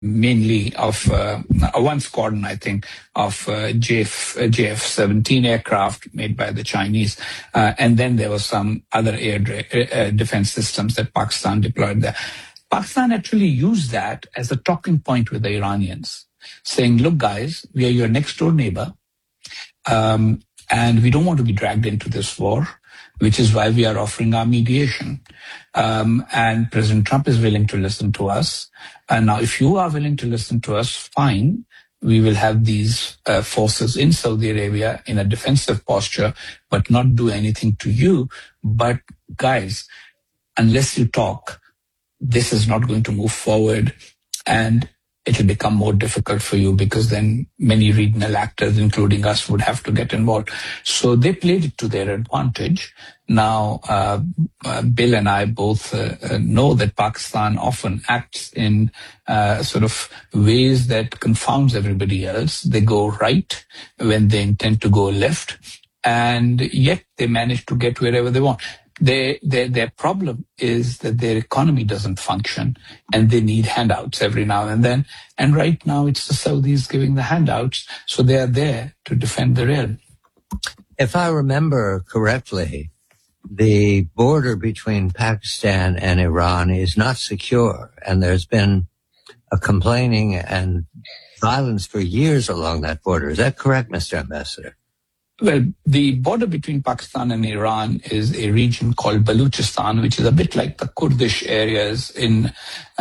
mainly of one squadron, I think, of JF-17 aircraft made by the Chinese. And then there were some other air defense systems that Pakistan deployed there. Pakistan actually used that as a talking point with the Iranians, saying, look, guys, we are your next door neighbor. And we don't want to be dragged into this war, which is why we are offering our mediation. And President Trump is willing to listen to us. And now, if you are willing to listen to us, fine. We will have these forces in Saudi Arabia in a defensive posture, but not do anything to you. But guys, unless you talk, this is not going to move forward. And it'll become more difficult for you because then many regional actors, including us, would have to get involved. So they played it to their advantage. Now, Bill and I both know that Pakistan often acts in sort of ways that confounds everybody else. They go right when they intend to go left, and yet they manage to get wherever they want. Their problem is that their economy doesn't function and they need handouts every now and then. And right now it's the Saudis giving the handouts. So they are there to defend the realm. If I remember correctly, the border between Pakistan and Iran is not secure. And there's been a complaining and violence for years along that border. Is that correct, Mr. Ambassador? Well, the border between Pakistan and Iran is a region called Baluchistan, which is a bit like the Kurdish areas in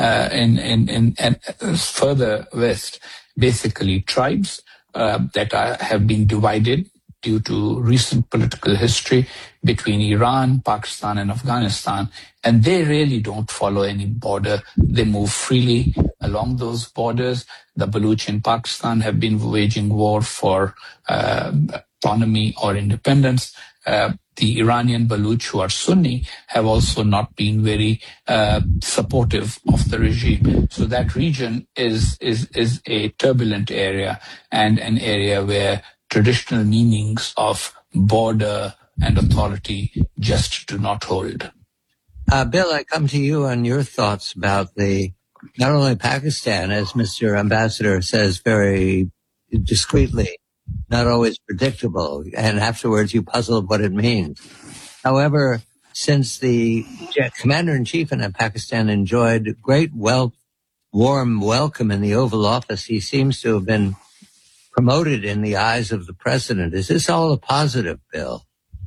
further west. Basically, tribes that have been divided due to recent political history between Iran, Pakistan, and Afghanistan, and they really don't follow any border. They move freely along those borders. The Baluch in Pakistan have been waging war for autonomy or independence. The Iranian Baluch, who are Sunni, have also not been very supportive of the regime. So that region is a turbulent area and an area where traditional meanings of border and authority just do not hold. Bill, I come to you on your thoughts about not only Pakistan, as Mr. Ambassador says very discreetly, not always predictable, and afterwards you puzzle what it means. However, since the commander-in-chief in Pakistan enjoyed great warm welcome in the Oval Office, he seems to have been promoted in the eyes of the president. Is this all a positive, Bill?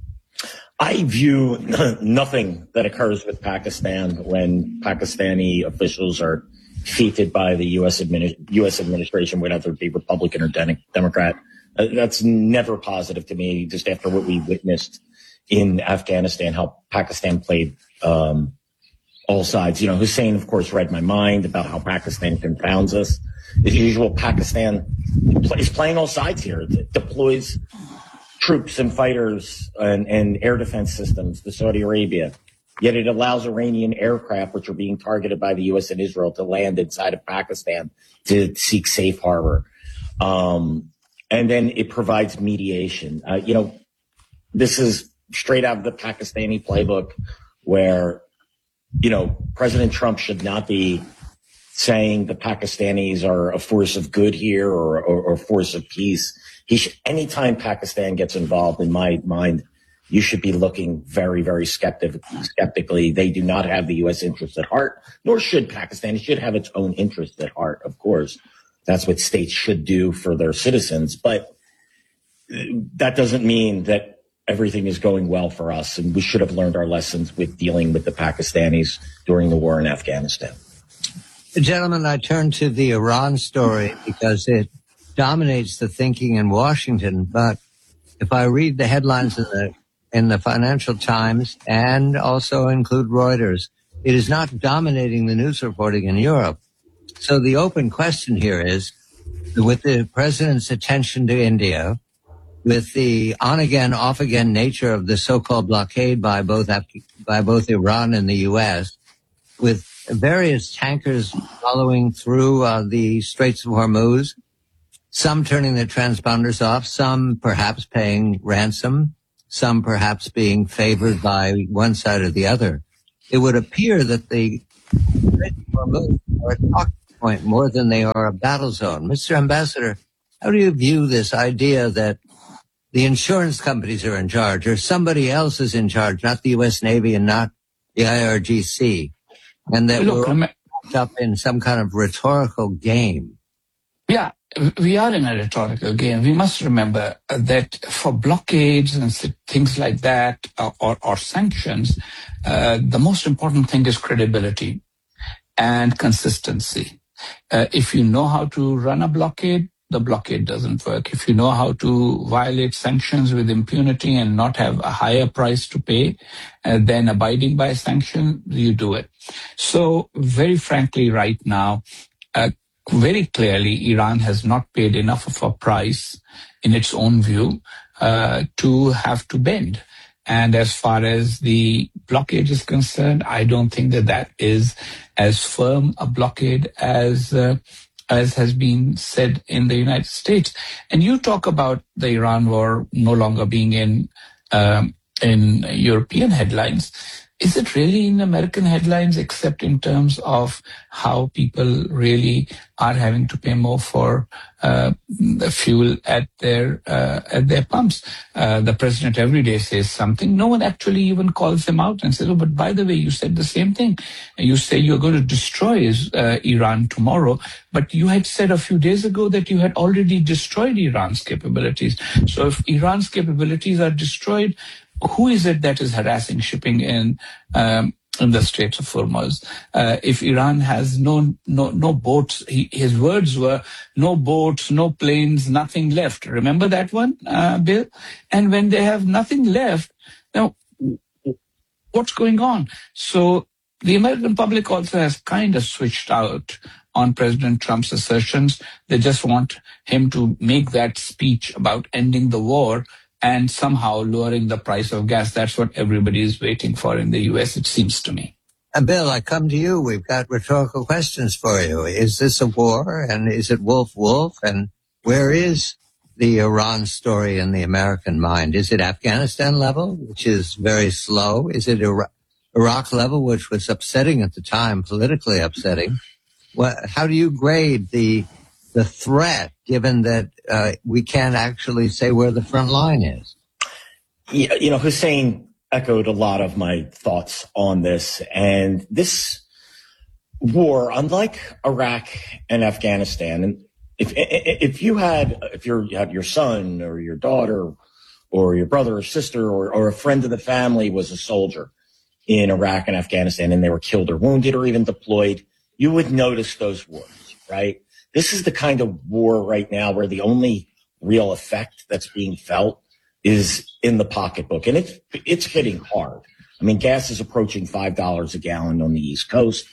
I view nothing that occurs with Pakistan when Pakistani officials are feted by the U.S. administration, whether it be Republican or Democrat. That's never positive to me, just after what we witnessed in Afghanistan, how Pakistan played all sides. You know, Hussein, of course, read my mind about how Pakistan confounds us. As usual, Pakistan is playing all sides here. It deploys troops and fighters and air defense systems to Saudi Arabia. Yet it allows Iranian aircraft, which are being targeted by the U.S. and Israel, to land inside of Pakistan to seek safe harbor. And then it provides mediation. This is straight out of the Pakistani playbook where, President Trump should not be saying the Pakistanis are a force of good here or a force of peace. Anytime Pakistan gets involved, in my mind, you should be looking very, very skeptically. They do not have the U.S. interest at heart, nor should Pakistan. It should have its own interest at heart, of course. That's what states should do for their citizens. But that doesn't mean that everything is going well for us. And we should have learned our lessons with dealing with the Pakistanis during the war in Afghanistan. Gentlemen, I turn to the Iran story because it dominates the thinking in Washington. But if I read the headlines in the Financial Times and also include Reuters, it is not dominating the news reporting in Europe. So the open question here is, with the president's attention to India, with the on-again, off-again nature of the so-called blockade by both Iran and the U.S., with various tankers following through the Straits of Hormuz, some turning their transponders off, some perhaps paying ransom, some perhaps being favored by one side or the other. It would appear that the Straits of Hormuz are a talking point more than they are a battle zone. Mr. Ambassador, how do you view this idea that the insurance companies are in charge or somebody else is in charge, not the U.S. Navy and not the IRGC, and that we're wrapped up in some kind of rhetorical game? Yeah, we are in a rhetorical game. We must remember that for blockades and things like that, or sanctions, the most important thing is credibility and consistency. If you know how to run a blockade, the blockade doesn't work. If you know how to violate sanctions with impunity and not have a higher price to pay than abiding by sanction, you do it. So very frankly, right now, very clearly, Iran has not paid enough of a price in its own view to have to bend. And as far as the blockade is concerned, I don't think that is as firm a blockade as has been said in the United States. And you talk about the Iran war no longer being in European headlines. Is it really in American headlines, except in terms of how people really are having to pay more for the fuel at their pumps? The president every day says something. No one actually even calls him out and says, "Oh, but by the way, you said the same thing. You say you're going to destroy Iran tomorrow, but you had said a few days ago that you had already destroyed Iran's capabilities. So if Iran's capabilities are destroyed, who is it that is harassing shipping in the Straits of Hormuz? If Iran has no boats, his words were no boats, no planes, nothing left. Remember that one, Bill? And when they have nothing left, now what's going on? So the American public also has kind of switched out on President Trump's assertions. They just want him to make that speech about ending the war and somehow lowering the price of gas. That's what everybody is waiting for in the U.S., it seems to me. Bill, I come to you. We've got rhetorical questions for you. Is this a war? And is it wolf-wolf? And where is the Iran story in the American mind? Is it Afghanistan level, which is very slow? Is it Iraq level, which was upsetting at the time, politically upsetting? How do you grade the threat, given that we can't actually say where the front line is? Yeah, Hussein echoed a lot of my thoughts on this. And this war, unlike Iraq and Afghanistan, and if you had your son or your daughter or your brother or sister or a friend of the family was a soldier in Iraq and Afghanistan and they were killed or wounded or even deployed, you would notice those wars, right? This is the kind of war right now where the only real effect that's being felt is in the pocketbook. And it's hitting hard. I mean, gas is approaching $5 a gallon on the East Coast.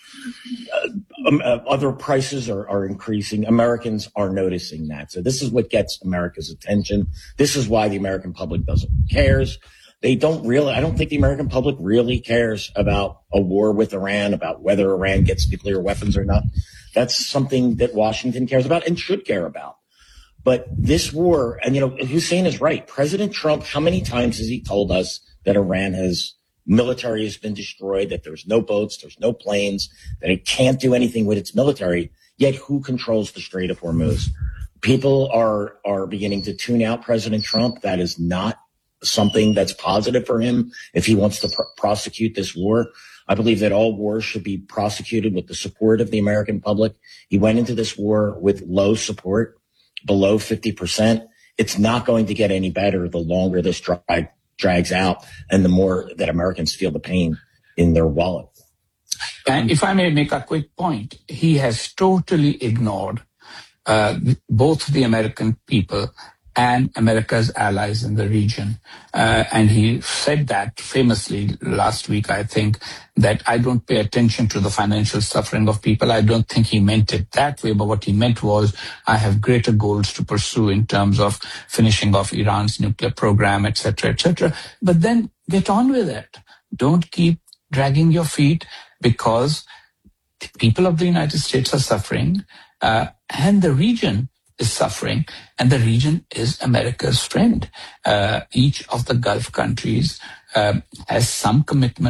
Other prices are increasing. Americans are noticing that. So this is what gets America's attention. This is why the American public cares. I don't think the American public really cares about a war with Iran, about whether Iran gets nuclear weapons or not. That's something that Washington cares about and should care about. But this war, and Hussein is right. President Trump, how many times has he told us that military has been destroyed, that there's no boats, there's no planes, that it can't do anything with its military, yet who controls the Strait of Hormuz? People are beginning to tune out President Trump. That is not something that's positive for him if he wants to prosecute this war. I believe that all wars should be prosecuted with the support of the American public. He went into this war with low support, below 50%. It's not going to get any better the longer this drags out and the more that Americans feel the pain in their wallet. And if I may make a quick point, he has totally ignored both the American people and America's allies in the region. And he said that famously last week, I think, that I don't pay attention to the financial suffering of people. I don't think he meant it that way, but what he meant was I have greater goals to pursue in terms of finishing off Iran's nuclear program, et cetera, et cetera. But then get on with it. Don't keep dragging your feet, because the people of the United States are suffering, and the region is suffering, and the region is America's friend. Each of the Gulf countries has some commitment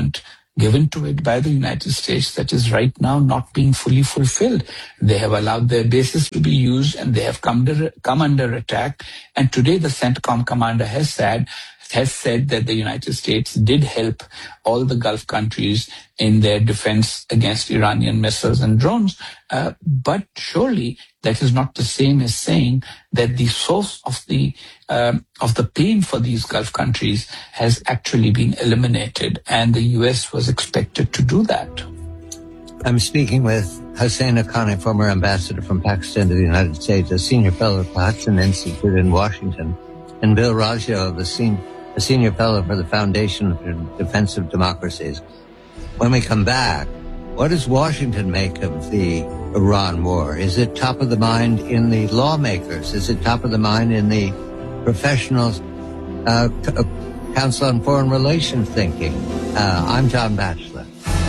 given to it by the United States that is right now not being fully fulfilled. They have allowed their bases to be used and they have come under attack. And today the CENTCOM commander has said that the United States did help all the Gulf countries in their defense against Iranian missiles and drones. But surely that is not the same as saying that the source of the pain for these Gulf countries has actually been eliminated, and the U.S. was expected to do that. I'm speaking with Hussein Haqqani, former ambassador from Pakistan to the United States, a senior fellow at the Hudson Institute in Washington, and Bill Raggio, a senior fellow for the Foundation for Defense of Democracies. When we come back, what does Washington make of the Iran war? Is it top of the mind in the lawmakers? Is it top of the mind in the professional Council on Foreign Relations thinking? I'm John Batchelor.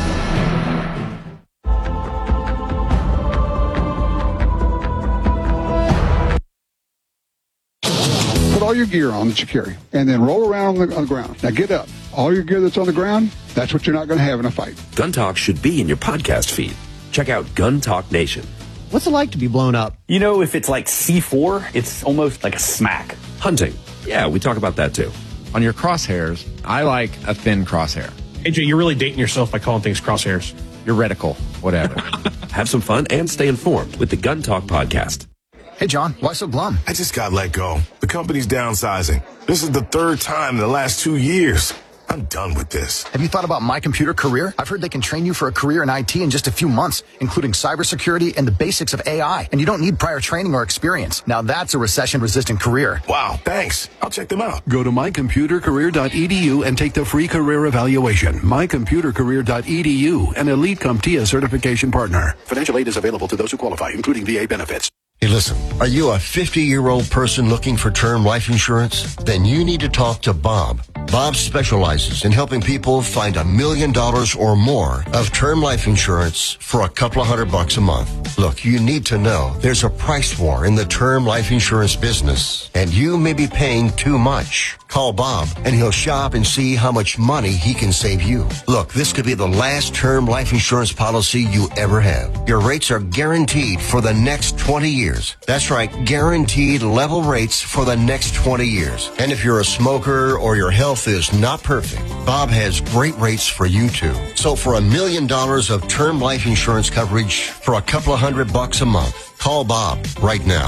Put all your gear on that you carry, and then roll around on the ground. Now get up. All your gear that's on the ground, that's what you're not going to have in a fight. Gun Talk should be in your podcast feed. Check out Gun Talk Nation. What's it like to be blown up? You know, if it's like C4, it's almost like a smack. Hunting. Yeah, we talk about that too. On your crosshairs, I like a thin crosshair. AJ, you're really dating yourself by calling things crosshairs. Your reticle, whatever. Have some fun and stay informed with the Gun Talk podcast. Hey, John, why so glum? I just got let go. The company's downsizing. This is the third time in the last 2 years. I'm done with this. Have you thought about My Computer Career? I've heard they can train you for a career in IT in just a few months, including cybersecurity and the basics of AI. And you don't need prior training or experience. Now that's a recession-resistant career. Wow, thanks. I'll check them out. Go to mycomputercareer.edu and take the free career evaluation. Mycomputercareer.edu, an elite CompTIA certification partner. Financial aid is available to those who qualify, including VA benefits. Hey, listen, are you a 50-year-old person looking for term life insurance? Then you need to talk to Bob. Bob specializes in helping people find $1 million or more of term life insurance for a couple of $100 a month. Look, you need to know there's a price war in the term life insurance business, and you may be paying too much. Call Bob, and he'll shop and see how much money he can save you. Look, this could be the last term life insurance policy you ever have. Your rates are guaranteed for the next 20 years. That's right, guaranteed level rates for the next 20 years. And if you're a smoker or your health is not perfect, Bob has great rates for you too. So for $1 million of term life insurance coverage for a couple of $100 a month, call Bob right now.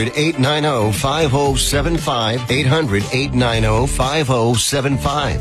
800-890-5075. 800-890-5075.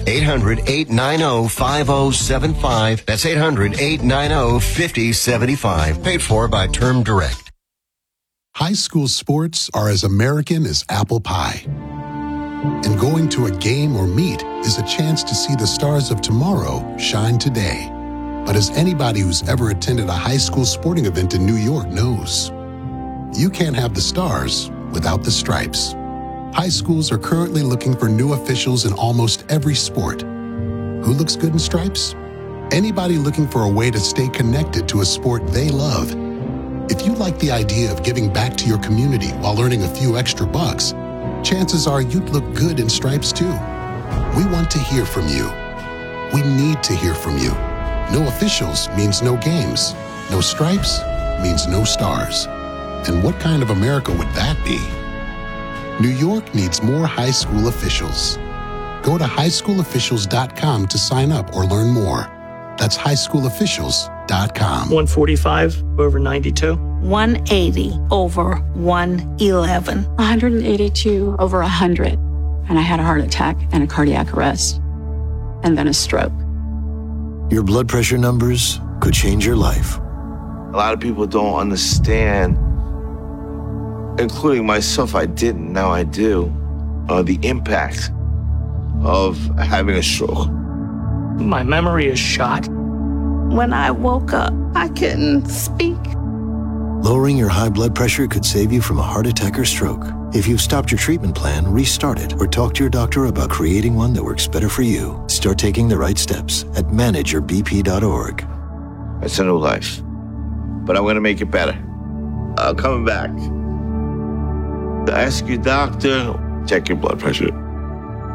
800-890-5075. That's 800-890-5075. Paid for by Term Direct. High school sports are as American as apple pie. And going to a game or meet is a chance to see the stars of tomorrow shine today. But as anybody who's ever attended a high school sporting event in New York knows, you can't have the stars without the stripes. High schools are currently looking for new officials in almost every sport. Who looks good in stripes? Anybody looking for a way to stay connected to a sport they love. If you like the idea of giving back to your community while earning a few extra bucks, chances are you'd look good in stripes too. We want to hear from you. We need to hear from you. No officials means no games. No stripes means no stars. And what kind of America would that be? New York needs more high school officials. Go to highschoolofficials.com to sign up or learn more. That's highschoolofficials.com. 145 over 92. 180 over 111. 182 over 100. And I had a heart attack and a cardiac arrest. And then a stroke. Your blood pressure numbers could change your life. A lot of people don't understand, including myself, I didn't, now I do, the impact of having a stroke. My memory is shot. When I woke up, I couldn't speak. Lowering your high blood pressure could save you from a heart attack or stroke. If you've stopped your treatment plan, restart it or talk to your doctor about creating one that works better for you. Start taking the right steps at manageyourbp.org. It's a new life, but I'm going to make it better. Coming back. Ask your doctor, check your blood pressure.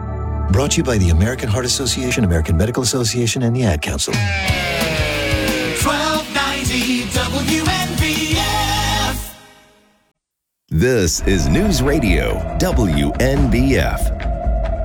Brought to you by the American Heart Association, American Medical Association, and the Ad Council. 1290 WNBF. This is News Radio WNBF.